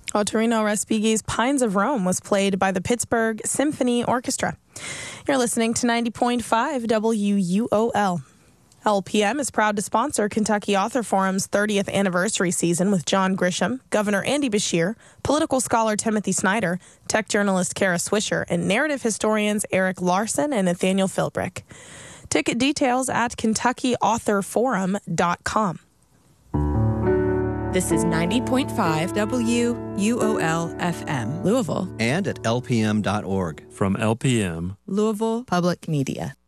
Torino Respighi's Pines of Rome was played by the Pittsburgh Symphony Orchestra. You're listening to 90.5 WUOL. LPM is proud to sponsor Kentucky Author Forum's 30th anniversary season with John Grisham, Governor Andy Beshear, political scholar Timothy Snyder, tech journalist Kara Swisher, and narrative historians Eric Larson and Nathaniel Philbrick. Ticket details at KentuckyAuthorForum.com. This is 90.5 WUOL FM, Louisville. And at lpm.org. From LPM, Louisville Public Media.